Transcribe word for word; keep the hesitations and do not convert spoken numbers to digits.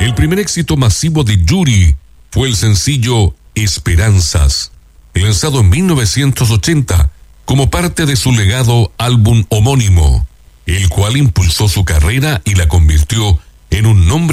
El primer éxito masivo de Yuri fue el sencillo Esperanzas, lanzado en mil novecientos ochenta como parte de su legado álbum homónimo, el cual impulsó su carrera y la convirtió en un nombre